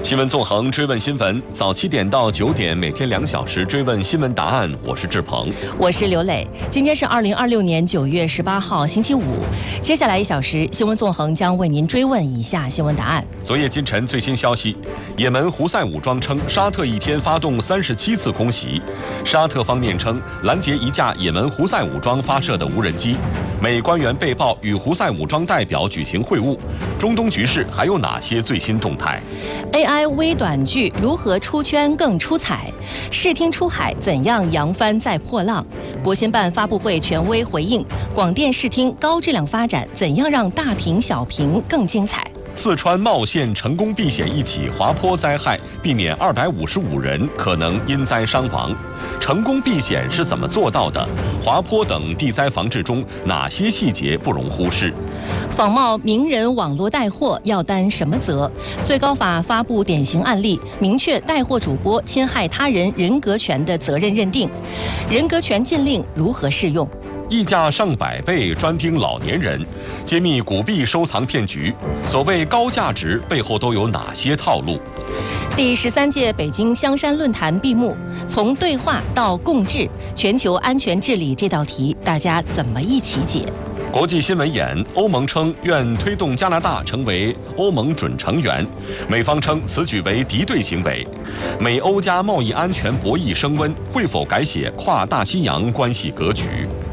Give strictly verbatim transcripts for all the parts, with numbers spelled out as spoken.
新闻纵横，追问新闻，早七点到九点，每天两小时追问新闻答案。我是志鹏， 我是刘磊。今天是二零二六年九月十八号，星期五。接下来一小时，新闻纵横将为您追问以下新闻答案。 昨夜今晨最新消息，也门胡塞武装称，沙特一天发动三十七次空袭。沙特方面称，拦截一架也门胡塞武装发射的无人机。美官员被曝与胡塞武装代表举行会晤。中东局势还有哪些最新动态 ？A I 微短剧如何出圈更出彩？视听出海怎样扬帆再破浪？国新办发布会权威回应：广电视听高质量发展，怎样让大屏小屏更精彩？ 四川茂县成功避险一起滑坡灾害，避免二百五十五人可能因灾伤亡。成功避险是怎么做到的？滑坡等地灾防治中哪些细节不容忽视？ 仿冒名人网络带货要担什么责？最高法发布典型案例，明确带货主播侵害他人人格权的责任认定。人格权禁令如何适用？ 溢价上百倍专盯老年人，揭秘古币收藏骗局。所谓高价值背后都有哪些套路？ 第十三届北京香山论坛闭幕，从对话到共治，全球安全治理这道题，大家怎么一起解？ 国际新闻眼，欧盟称愿推动加拿大成为欧盟准成员，美方称此举为敌对行为。美欧加贸易安全博弈升温，会否改写跨大西洋关系格局？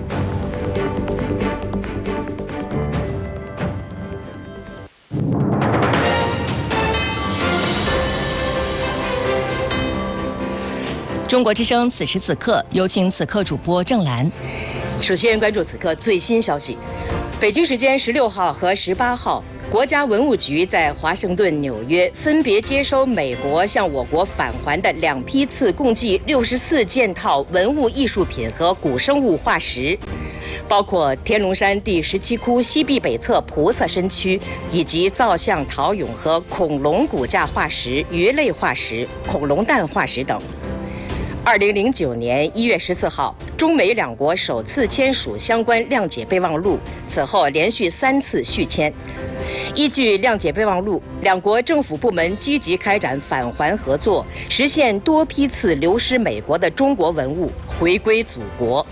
中国之声此时此刻，有请此刻主播郑兰。 首先关注此刻最新消息。北京时间十六号和十八号，国家文物局在华盛顿、纽约分别接收美国向我国返还的两批次，共计六十四件套文物艺术品和古生物化石，包括天龙山第十七窟西壁北侧菩萨身躯，以及造像陶俑和恐龙骨架化石、鱼类化石、恐龙蛋化石等。二零零九年一月十四号，中美两国首次签署相关谅解备忘录，此后连续三次续签。依据谅解备忘录，两国政府部门积极开展返还合作，实现多批次流失美国的中国文物回归祖国。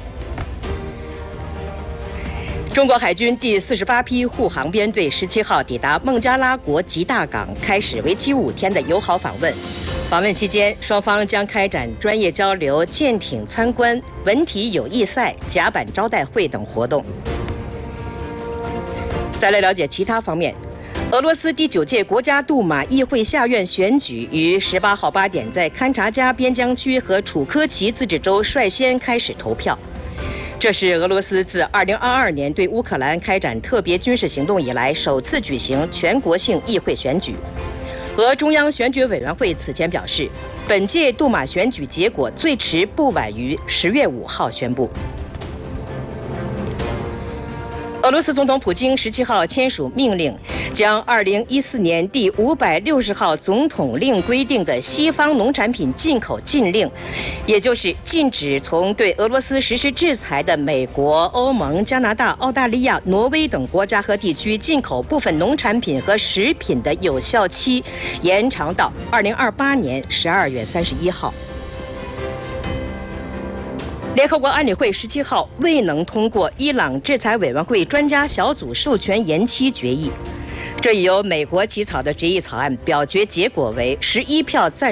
中国海军第四十八批护航编队十七号抵达孟加拉国吉大港，开始为期五天的友好访问。访问期间，双方将开展专业交流、舰艇参观、文体友谊赛、甲板招待会等活动。再来了解其他方面，俄罗斯第九届国家杜马议会下院选举于十八号八点在勘察加边疆区和楚科奇自治州率先开始投票。这是俄罗斯自二零二二年对乌克兰开展特别军事行动以来首次举行全国性议会选举。俄中央选举委员会此前表示，本届杜马选举结果最迟不晚于十月五号宣布。俄罗斯总统普京十七号签署命令，将二零一四年第五百六十号总统令规定的西方农产品进口禁令，也就是禁止从对俄罗斯实施制裁的美国、欧盟、加拿大、澳大利亚、挪威等国家和地区进口部分农产品和食品的有效期延长到二零二八年十二月三十一号。联合国安理会十七号未能通过伊朗制裁委员会专家小组授权延期决议，这已由美国起草的决议草案表决结果为十一票赞